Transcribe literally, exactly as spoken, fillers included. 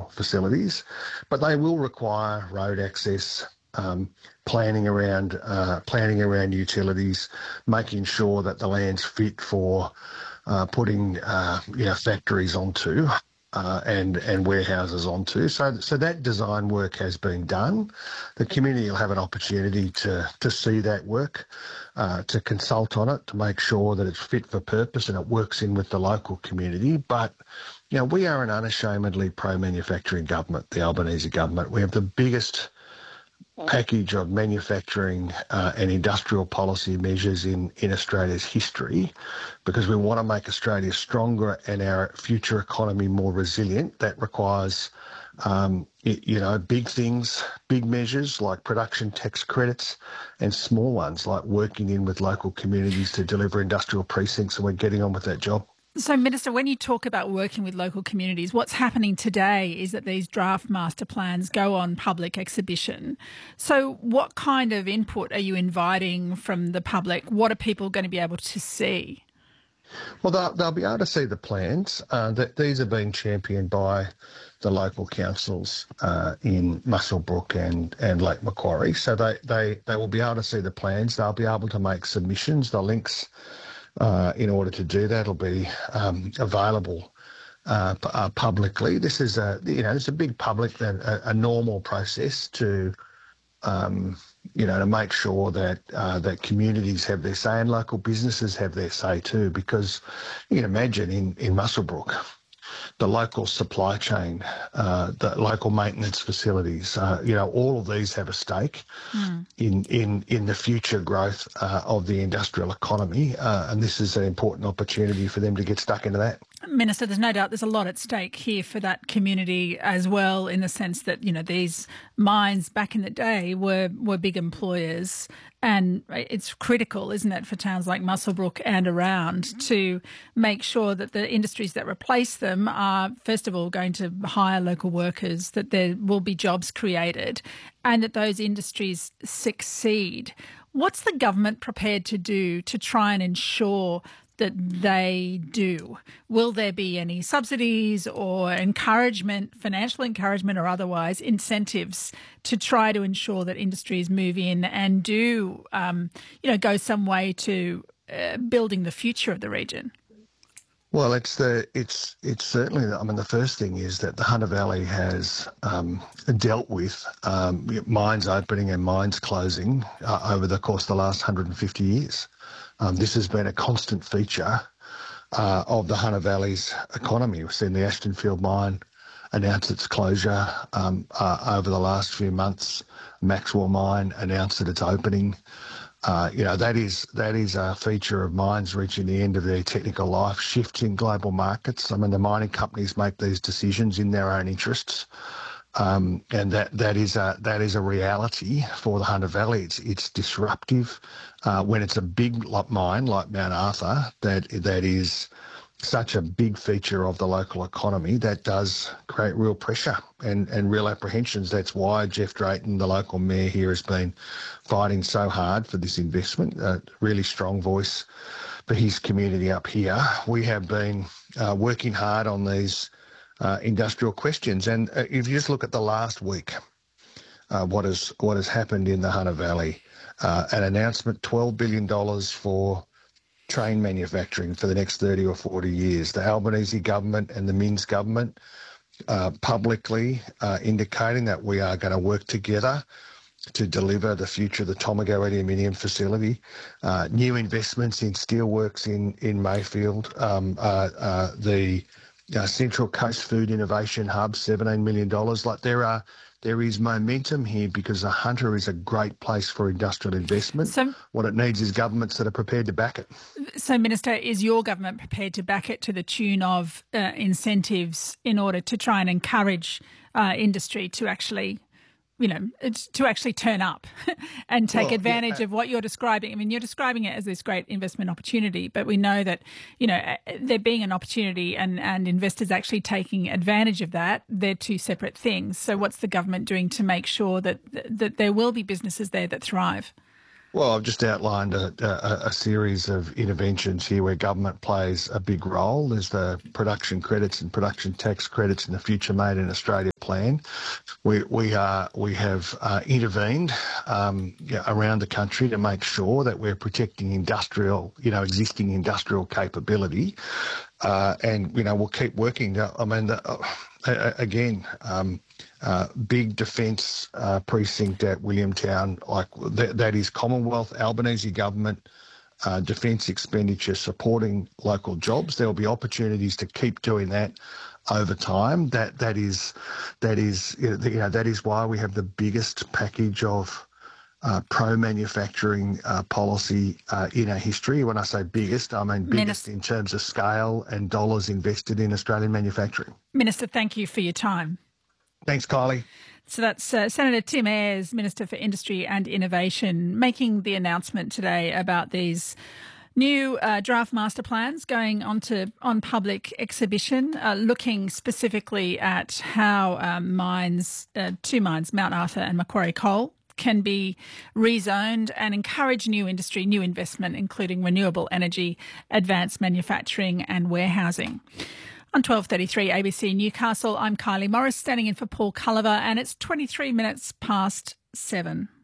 industrial facilities, but they will require road access, um, planning around uh, planning around utilities, making sure that the land's fit for uh, putting uh, you know factories onto. Uh, and and warehouses onto. So so that design work has been done. The community will have an opportunity to to see that work, uh, to consult on it, to make sure that it's fit for purpose and it works in with the local community. But you know, we are an unashamedly pro-manufacturing government, the Albanese government. We have the biggest package of manufacturing uh, and industrial policy measures in, in Australia's history, because we want to make Australia stronger and our future economy more resilient. That requires, um, it, you know, big things, big measures like production tax credits, and small ones like working in with local communities to deliver industrial precincts, and we're getting on with that job. So, Minister, when you talk about working with local communities, what's happening today is that these draft master plans go on public exhibition. So what kind of input are you inviting from the public? What are people going to be able to see? Well, they'll, they'll be able to see the plans. Uh, that these are being championed by the local councils uh, in Muswellbrook and, and Lake Macquarie. So they, they, they will be able to see the plans. They'll be able to make submissions. The links Uh, in order to do that, will be um, available uh, p- uh, publicly. This is a, you know, it's a big public, a, a normal process to, um, you know, to make sure that uh, that communities have their say and local businesses have their say too. Because you can imagine in in Muswellbrook, the local supply chain, uh, the local maintenance facilities, uh, you know, all of these have a stake mm. in, in, in the future growth uh, of the industrial economy. Uh, and this is an important opportunity for them to get stuck into that. Minister, there's no doubt there's a lot at stake here for that community as well, in the sense that, you know, these mines back in the day were, were big employers, and it's critical, isn't it, for towns like Muswellbrook and around to make sure that the industries that replace them are, first of all, going to hire local workers, that there will be jobs created, and that those industries succeed. What's the government prepared to do to try and ensure that they do? Will there be any subsidies or encouragement, financial encouragement or otherwise, incentives to try to ensure that industries move in and do, um, you know, go some way to uh, building the future of the region? Well, it's the it's it's certainly. I mean, the first thing is that the Hunter Valley has um, dealt with um, mines opening and mines closing uh, over the course of the last one hundred fifty years. Um, this has been a constant feature uh, of the Hunter Valley's economy. We've seen the Ashtonfield mine announce its closure um, uh, over the last few months. Maxwell mine announced that it's opening. Uh, you know, that is that is a feature of mines reaching the end of their technical life, shifts in global markets. I mean, the mining companies make these decisions in their own interests. Um, and that, that is a that is a reality for the Hunter Valley. It's it's disruptive uh, when it's a big mine like Mount Arthur that that is such a big feature of the local economy. That does create real pressure and, and real apprehensions. That's why Jeff Drayton, the local mayor here, has been fighting so hard for this investment. A really strong voice for his community up here. We have been uh, working hard on these Uh, industrial questions. And uh, if you just look at the last week, uh, what has what has happened in the Hunter Valley, uh, an announcement, twelve billion dollars for train manufacturing for the next thirty or forty years. The Albanese government and the Minns government uh, publicly uh, indicating that we are going to work together to deliver the future of the Tomago aluminium facility, uh, new investments in steelworks in, in Mayfield, um, uh, uh, the Uh, Central Coast Food Innovation Hub, seventeen million dollars. Like there are, there is momentum here because the Hunter is a great place for industrial investment. So, what it needs is governments that are prepared to back it. So, Minister, is your government prepared to back it to the tune of uh, incentives in order to try and encourage uh, industry to actually, you know, to actually turn up and take well, advantage yeah. of what you're describing? I mean, you're describing it as this great investment opportunity, but we know that, you know, there being an opportunity and, and investors actually taking advantage of that, they're two separate things. So what's the government doing to make sure that that there will be businesses there that thrive? Well, I've just outlined a, a, a series of interventions here where government plays a big role. There's the production credits and production tax credits and the Future Made in Australia plan. We we are we have uh, intervened um, yeah, around the country to make sure that we're protecting industrial, you know, existing industrial capability, uh, and you know we'll keep working. I mean, the, uh, again. Um, Uh, big defence uh, precinct at Williamtown, like that, that is Commonwealth, Albanese government, uh, defence expenditure supporting local jobs. There will be opportunities to keep doing that over time. That that is that is you know that is why we have the biggest package of uh, pro-manufacturing uh, policy uh, in our history. When I say biggest, I mean biggest Minister, in terms of scale and dollars invested in Australian manufacturing. Minister, thank you for your time. Thanks, Kylie. So that's uh, Senator Tim Ayres, Minister for Industry and Innovation, making the announcement today about these new uh, draft master plans going on to on public exhibition, uh, looking specifically at how um, mines, uh, two mines, Mount Arthur and Macquarie Coal, can be rezoned and encourage new industry, new investment, including renewable energy, advanced manufacturing and warehousing. On twelve thirty-three A B C Newcastle, I'm Kylie Morris, standing in for Paul Culliver, and it's twenty-three minutes past seven.